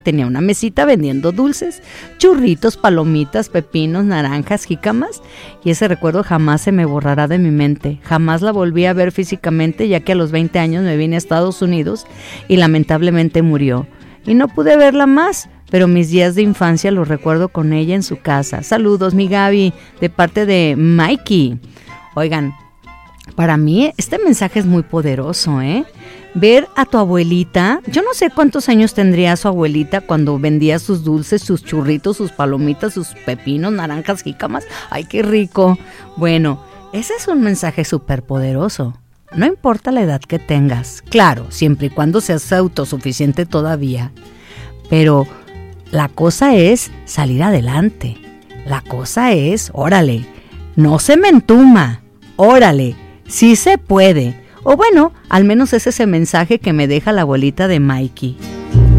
Tenía una mesita vendiendo dulces, churritos, palomitas, pepinos, naranjas, jícamas, y ese recuerdo jamás se me borrará de mi mente. Jamás la volví a ver físicamente, ya que a los 20 años me vine a Estados Unidos y lamentablemente murió. Y no pude verla más, pero mis días de infancia los recuerdo con ella en su casa. Saludos, mi Gaby, de parte de Mikey. Oigan, para mí este mensaje es muy poderoso, ¿eh? Ver a tu abuelita, yo no sé cuántos años tendría su abuelita cuando vendía sus dulces, sus churritos, sus palomitas, sus pepinos, naranjas, jícamas. ¡Ay, qué rico! Bueno, ese es un mensaje súper poderoso. No importa la edad que tengas, claro, siempre y cuando seas autosuficiente todavía. Pero la cosa es salir adelante. La cosa es, órale, no se me entuma, órale, sí se puede. O bueno, al menos es ese mensaje que me deja la abuelita de Mikey.